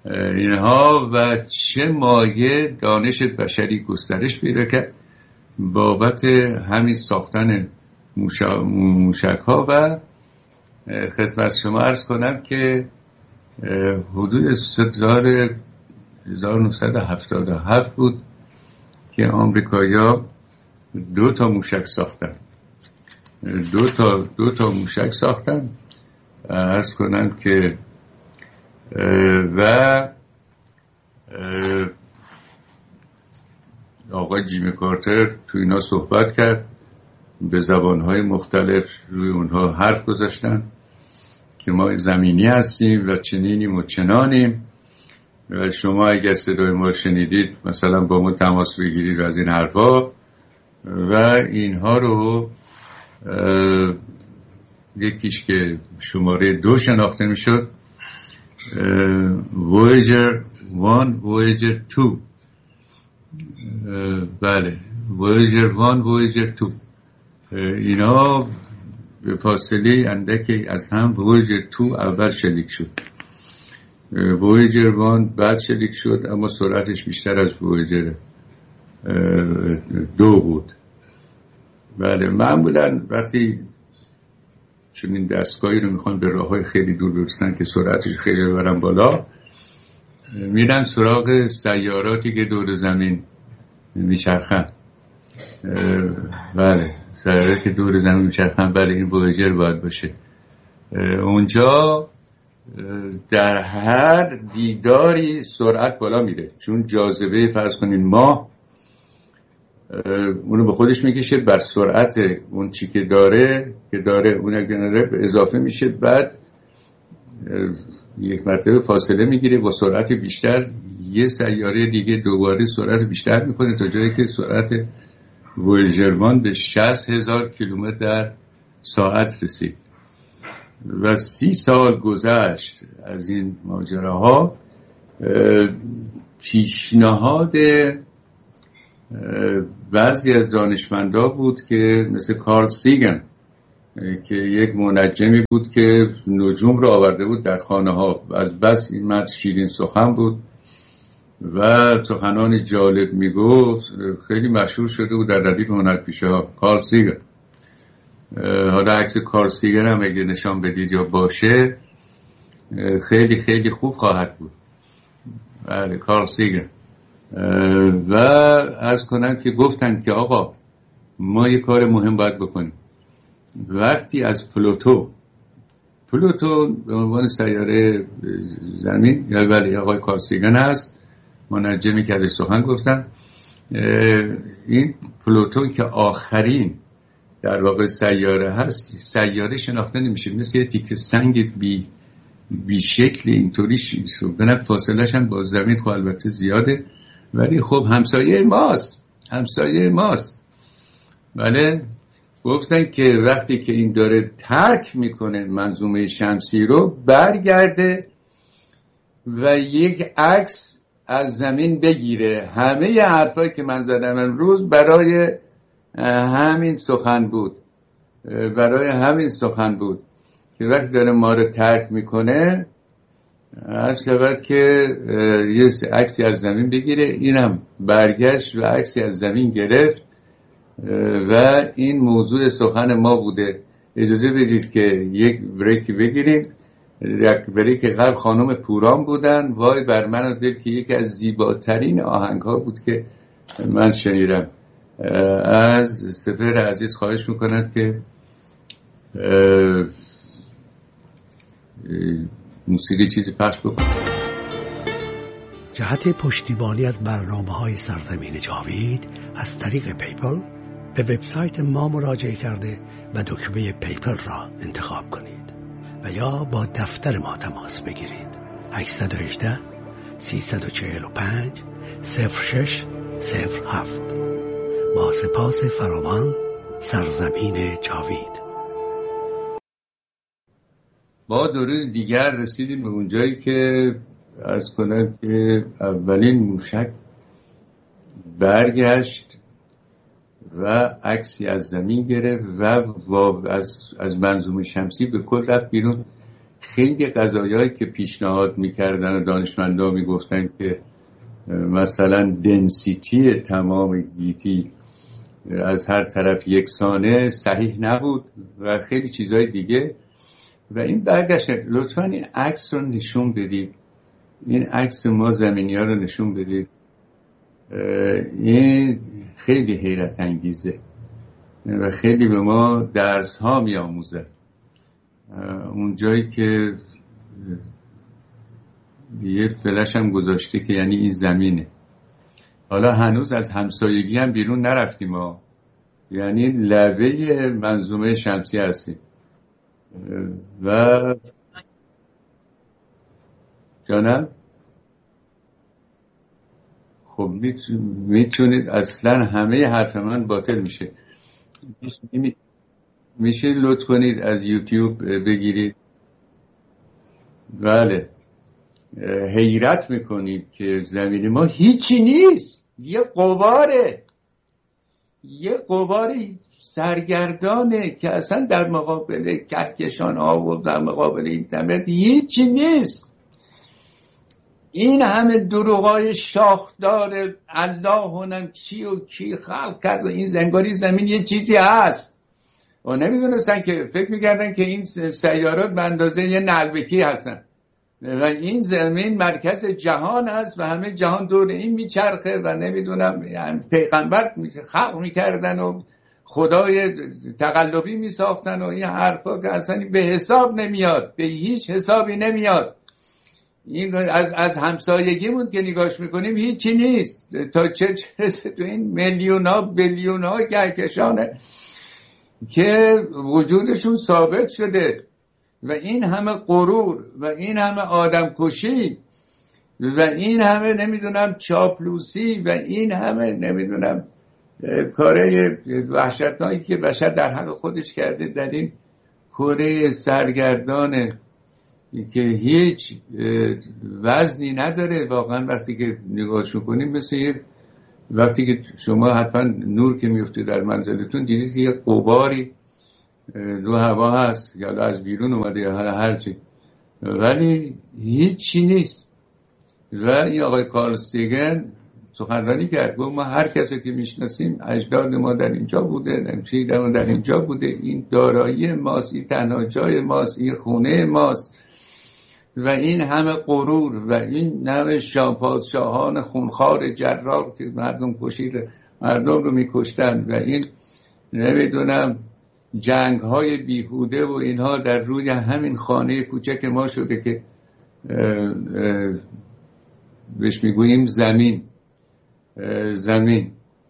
اینها و چه مایه دانش بشری گسترش پیدا کرد بابت همین ساختن موشک ها. و خدمت شما عرض کنم که حدود سال 1977 بود که آمریکایی‌ها 2 موشک ساختن. 2 موشک ساختن. عرض کنم که و آقای جیمی کارتر تو اینا صحبت کرد، به زبانهای مختلف روی اونها حرف گذاشتن که ما زمینی هستیم و چنینیم و چنانیم و شما اگر صدای ما شنیدید مثلا با ما تماس بگیرید از این حرفا. و اینها رو یکیش که شماره 2 شناخته میشد، Voyager 1 Voyager 2. بله Voyager 1 Voyager 2 اینا به فاصله اندکی از هم Voyager 2 اول شلیک شد. Voyager 1 بعد شلیک شد اما سرعتش بیشتر از Voyager 2 بود. بله معمولا وقتی چون این دستگاهی رو میخوان به راههای خیلی دور برسن که سرعتش خیلی ببرن بالا، میرن سراغ سیاراتی که دور زمین میچرخن. بله سیاراتی که دور زمین میچرخن، بله این وویجر باید باشه. اونجا در هر دیداری سرعت بالا میره، چون جاذبه فرض کنین ماه اونو به خودش میکشه، بر سرعت اون چی که داره اون اگه به اضافه میشه، بعد یک مرتبه فاصله میگیره با سرعت بیشتر، یه سیاره دیگه دوباره سرعت بیشتر میکنه تا جایی که سرعت وویجر 1 به 60,000 کیلومتر در ساعت رسید. و 30 سال گذشت از این ماجراها. پیشنهاد بعضی از دانشمندا بود که مثل کارل سیگن که یک منجمی بود که نجوم رو آورده بود در خانه ها، از بس این مرد شیرین سخن بود و سخنان جالب میگفت، خیلی مشهور شده بود در ردیف هنرپیشه ها. کارل سیگن، حالا عکس کارل سیگن هم اگه نشان بدید یا باشه خیلی خیلی خوب خواهد بود. بله کارل سیگن. و عرض کنم که گفتن که آقا ما یه کار مهم باید بکنیم. وقتی از پلوتو به عنوان سیاره زمین، یا ولی آقای کارل سیگن هست منجمی که ازش سخن گفتن، این پلوتو که آخرین در واقع سیاره هست، سیاره شناخته نمیشه، مثل یه تیکه سنگ بی شکل اینطوری شد. فاصله‌اش هم با زمین خب البته زیاده، ولی خب همسایه ماست. بله گفتن که وقتی که این داره ترک میکنه منظومه شمسی رو، برگرده و یک عکس از زمین بگیره. همه حرفایی که من زدم امروز برای همین سخن بود که وقتی داره ما رو ترک میکنه عرض شود که یه عکسی از زمین بگیره. اینم برگشت و عکسی از زمین گرفت و این موضوع سخن ما بوده. اجازه بدید که یک بریک بگیریم. بریک قبل خانم پوران بودن، وای بر من و دل، که یکی از زیباترین آهنگ ها بود که من شنیدم. از سپهر عزیز خواهش میکنم که موسیقی چیزی پخش بکنم. جهت پشتیبانی از برنامه‌های سرزمین جاوید از طریق پیپل به وبسایت ما مراجعه کرده و دکمه پیپل را انتخاب کنید و یا با دفتر ما تماس بگیرید. 818 345 0607. با سپاس فراوان. سرزمین جاوید. با دوره دیگر رسیدیم به اونجایی که از کنم که اولین موشک برگشت و عکسی از زمین گرفت و از منظومه شمسی به کل رفت بیرون. خیلی قضایایی که پیشنهاد میکردن و دانشمندان میگفتن که مثلا دنسیتی تمام گیتی از هر طرف یکسانه صحیح نبود و خیلی چیزهای دیگه. و این برگشت لطفاً این عکس رو نشون بدید، این عکس ما زمینی ها رو نشون بدید. این خیلی حیرت انگیزه و خیلی به ما درس ها می آموزه. اون جایی که یه فلش هم گذاشته که یعنی این زمینه. حالا هنوز از همسایگی هم بیرون نرفتیم ما، یعنی لبه منظومه شمسی هستیم و جانم خب میتونید، اصلا همه حرف من باطل میشه. میشه لطف کنید از یوتیوب بگیرید. بله، حیرت میکنید که زمین ما هیچی نیست، یه غبار سرگردانه که اصلا در مقابل کهکشان ها و در مقابل اینترنت هیچی نیست. این همه دروغای شاخدار الله هنم چی و کی خلق کرد و این زنگاری زمین یه چیزی هست و نمیدونستن که فکر میکردن که این سیارات به اندازه یه نلبکی هستن و این زمین مرکز جهان هست و همه جهان دور این میچرخه و نمیدونم یعنی پیغمبر خلق میکردن و خدای تقلبی میساختن و این حرفا که اصلا به حساب نمیاد، به هیچ حسابی نمیاد. این از همسایگیمون که نگاش میکنیم هیچی نیست، تا چه تو این میلیون ها بیلیون ها کهکشانه که وجودشون ثابت شده و این همه غرور و این همه آدم کشی و این همه نمیدونم چاپلوسی و این همه نمیدونم کاره وحشتناکی که بشر در حق خودش کرده در این کره سرگردانه که هیچ وزنی نداره. واقعا وقتی که نگاهش میکنیم مثل وقتی که شما حتما نور که میفته در منزلتون دیدید که یه غباری رو هوا هست یا از بیرون اومده یا هرچی، ولی هیچی نیست. و این آقای کارل سیگن سخنرانی کرد، گفت ما هر کسی که میشناسیم اجداد ما در اینجا بوده، نمیشه ما در اینجا بوده، این دارایی ماست، این تنها جای ماست، این خونه ماست و این همه غرور و این همه پادشاهان خونخوار جرار که مردم رو میکشتن و این نمیدونم جنگ های بیهوده و اینها در روی همین خانه کوچک ما شده که بهش میگوییم زمین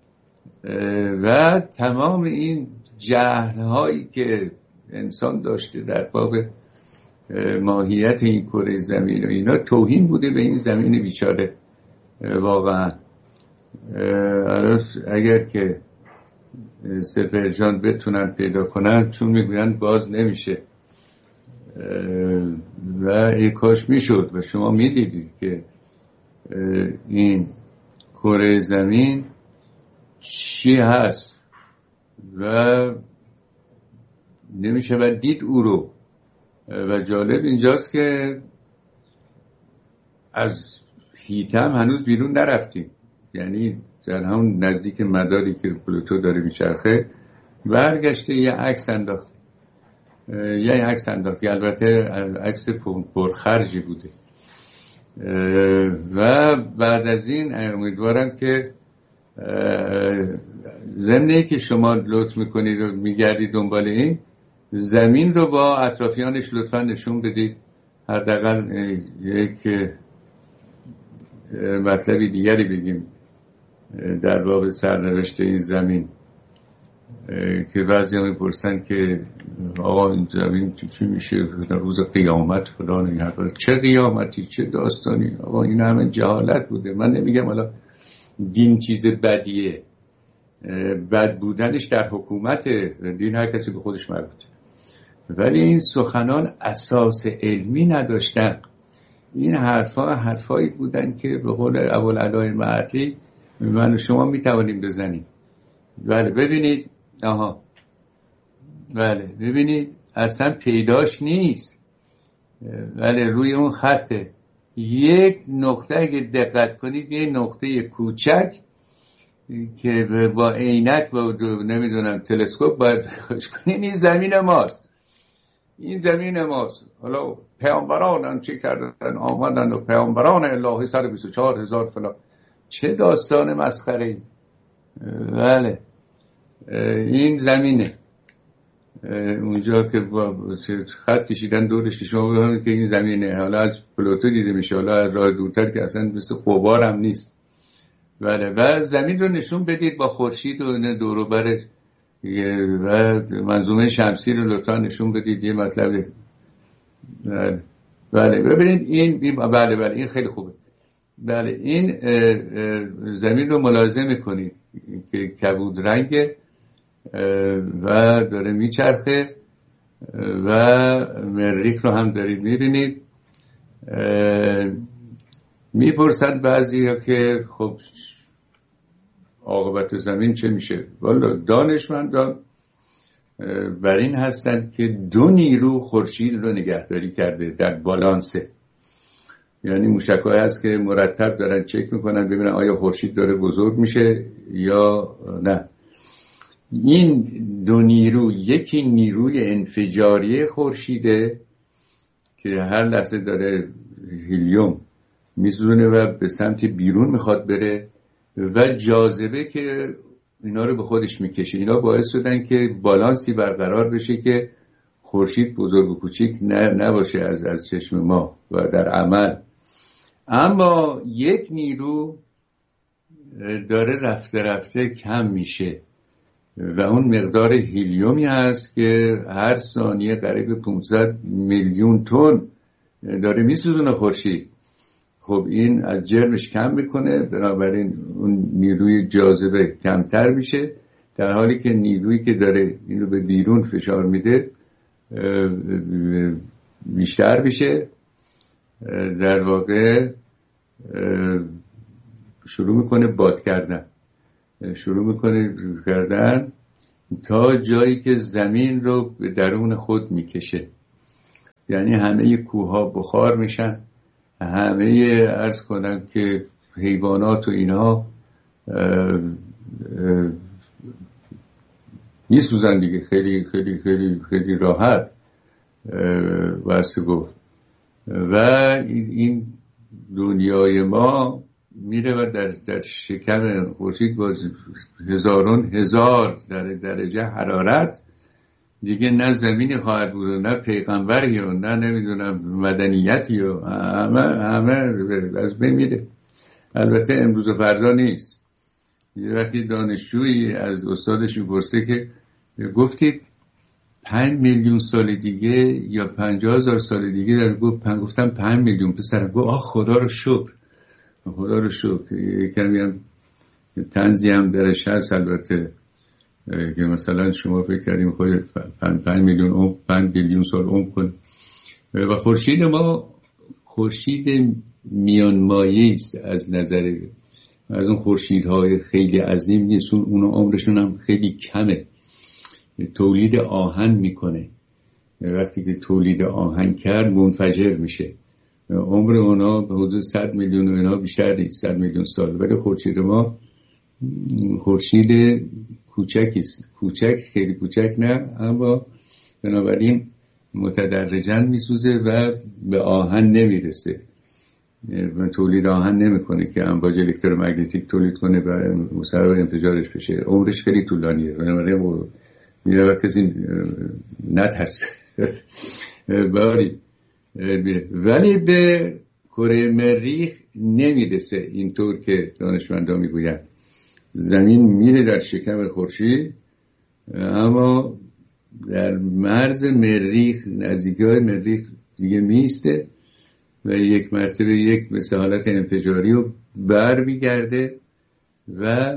و تمام این جهل هایی که انسان داشته در باب ماهیت این کره زمین و اینا توهین بوده به این زمین بیچاره. واقعا اگر که سپرجان بتونن پیدا کنن، چون میگوین باز نمیشه و ای کاش میشد و شما میدیدید که این کره زمین چی هست و نمیشه و دید او رو. و جالب اینجاست که از هیتم هنوز بیرون نرفتیم، یعنی در همون نزدیک مداری که پلوتو داره میچرخه برگشته یه عکس انداخت، البته عکس پرخرجی بوده و بعد از این امیدوارم که ضمن که شما لطف میکنید و میگردید دنبال این زمین رو با اطرافیانش لطفا نشون بدید. حداقل یک مطلبی دیگری بگیم در باب سرنوشت این زمین که بعضی هم میپرسن که آقا این زمین چی میشه در روز قیامت فلان، این حرفا چه قیامتی چه داستانی؟ آقا این همه جهالت بوده. من نمیگم حالا دین چیز بدیه، بد بودنش در حکومت دین هر کسی به خودش مربوطه، ولی این سخنان اساس علمی نداشتن. این حرفایی بودن که به قول ابوالعلا معرلی من و شما میتوانیم بزنیم. بله ببینید، بله ببینید اصلا پیداش نیست ولی روی اون خطه یک نقطه اگه دقت کنید، یه نقطه کوچک که با عینک و نمیدونم تلسکوپ باید خوش کنید، این زمین ماست. این زمین ماست. حالا پیامبران چه کردن؟ آمدن و پیامبران الهی 124,000 فلان. چه داستان مسخره‌ای. بله این زمینه اونجا که با خط کشیدن دورش که شما ببینید که این زمینه. حالا از پلوتو دیده میشه، حالا از راه دورتر که اصلا مثل غبار هم نیست. بله و زمین رو نشون بدید با خورشید و دور و بر و منظومه شمسی رو لطفا نشون بدید. یه مطلب بله ببینید این بله این خیلی خوبه. بله این زمین رو ملاحظه میکنید که کبود رنگه و داره میچرخه و مریخ رو هم دارید میبینید. میپرسند بعضی ها که خب عاقبت زمین چه میشه؟ والا دانشمندان بر این هستند که دو نیرو خورشید رو نگهداری کرده در بالانسه. یعنی موشک‌هایی هست که مرتب دارن چک میکنن ببینن آیا خورشید داره بزرگ میشه یا نه. این دو نیرو، یکی نیروی انفجاری خورشیده که هر لحظه داره هلیوم میسوزونه و به سمت بیرون میخواد بره، و جاذبه که اینا رو به خودش میکشه. اینا باعث شدن که بالانسی برقرار بشه که خورشید بزرگ و کوچیک نباشه از چشم ما و در عمل. اما یک نیرو داره رفته رفته کم میشه و اون مقدار هلیومی هست که هر ثانیه قریب 500 میلیون تن داره میسوزونه خورشید. خب این از جرمش کم میکنه، بنابراین اون نیروی جاذبه کمتر میشه، در حالی که نیرویی که داره اینو به بیرون فشار میده بیشتر میشه. در واقع شروع میکنه باد کردن، شروع میکنه کردن تا جایی که زمین رو به درون خود میکشه. یعنی همه کوهها بخار میشن، همه عرض کنم که حیوانات و اینا میسوزن دیگه، خیلی خیلی خیلی خیلی راحت واسه گفت. و این دنیای ما میره و در شکم خورشید باز هزاران هزار درجه حرارت دیگه، نه زمینی خواهد بود و نه پیغمبری و نه نمیدونم مدنیتی و همه از بین میره. البته امروز و فردا نیست. یه وقتی دانشجویی از استادش میپرسه که گفتید 5 میلیون سال دیگه یا 50,000 سال دیگه، در گفتم 5 میلیون. پسرم گفت آه خدا رو شکر، خدا رو شکر. یکمی هم طنزی هم درش هست البته که مثلا شما فکر کردیم خود 5 میلیون عمر 5 بیلیون سال عمر کنه. و خورشید ما خورشید میان مایه است از نظر از اون خورشیدهای خیلی عظیم نیست. اون عمرشون هم خیلی کمه، تولید آهن میکنه. وقتی که تولید آهن کرد منفجر میشه. عمر اونا به حدود 100 میلیون و اینا بیشتر نیست، 100 میلیون سال. ولی خورشید ما خورشید کوچکی است، کوچک خیلی کوچک نه، اما بنابراین متدرجاً میسوزه و به آهن نمیرسه و تولید آهن نمیکنه که امواج الکترومگنتیک تولید کنه و مسبب انفجارش بشه. عمرش خیلی طولانیه، بنابراین میره کسی نترسه باری. ولی به کره مریخ نمیرسه اینطور که دانشمندان میگویند. زمین میره در شکم خورشید، اما در مرز مریخ، نزدیکای مریخ دیگه میسته و یک مرتبه یک مثل حالت انفجاری رو بر میگرده و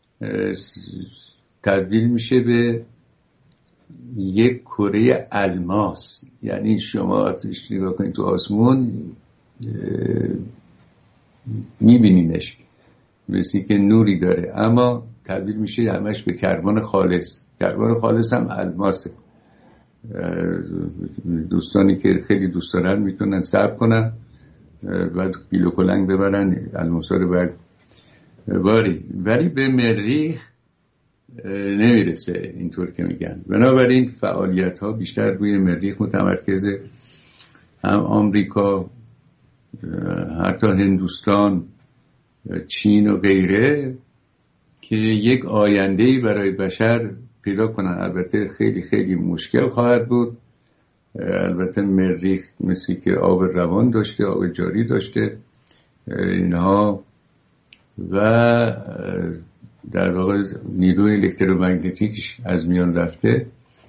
تبدیل میشه به یک کره الماس. یعنی شما آتش نگاه کنید تو آسمون میبینینش مثل که نوری داره، اما تبدیل میشه همش به کربن خالص. کربن خالص هم الماسه. دوستانی که خیلی دوست دارن میتونن صبر کنن و بیلو کلنگ ببرن الماسا رو باری، ولی به مریخ نمیرسه اینطور که میگن. بنابراین فعالیت ها بیشتر روی مریخ متمرکزه. هم آمریکا، حتی هندوستان، چین و غیره که یک آینده‌ای برای بشر پیدا کنن. البته خیلی خیلی مشکل خواهد بود. البته مریخ مثل که آب روان داشته، آب جاری داشته اینها، و در واقع نیروی الکترومگنتیکش از میان رفته،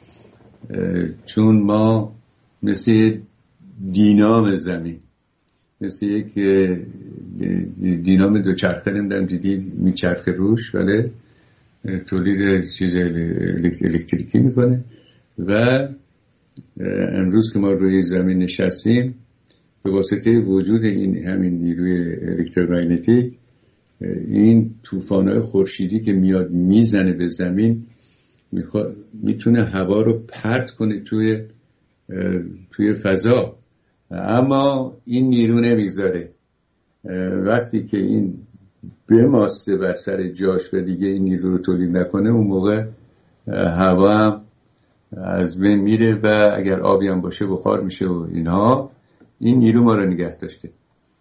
چون ما مثل دینام زمین، مثل یک دینام دوچرخه نمیدونم دیدی میچرخه روش، ولی تولید چیز الکتریکی میکنه. و امروز که ما روی زمین نشستیم به واسطه وجود این همین نیروی الکترومگنتیک، این طوفان‌های خورشیدی که میاد میزنه به زمین میتونه هوا رو پرت کنه توی فضا، اما این نیرو نمیذاره. وقتی که این بماسته بر سر جاش و دیگه این نیرو رو تولید نکنه، اون موقع هوا هم از بین میره و اگر آبی هم باشه بخار میشه و اینها. این نیرو ما رو نگه داشته،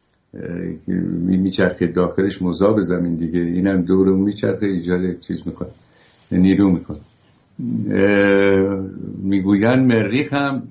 میچرخه داخلش مذاب زمین دیگه، این هم دور اون میچرخه، ایجاد چیز میکنه، نیرو میکنه. میگوین مریخ هم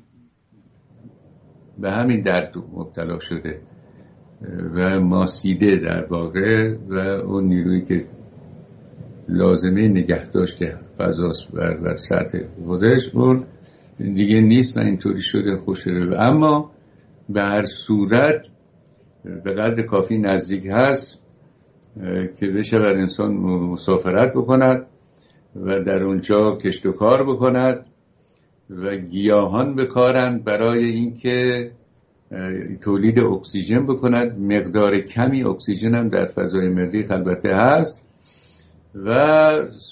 به همین درد مبتلا شده و ماسیده در واقع، و اون نیرویی که لازمه نگه داشته فضاست بر سطح خودش اون دیگه نیست و اینطوری شده خوشره. اما به هر صورت به قدر کافی نزدیک هست که بشه بر انسان مسافرت بکند و در اونجا کشت و کار بکند و گیاهان بکارند برای اینکه تولید اکسیژن بکند. مقدار کمی اکسیژن هم در فضای مریخ البته هست و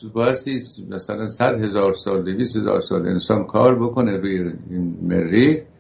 بایستی مثلا 100,000 سال 200,000 سال انسان کار بکنه روی این مریخ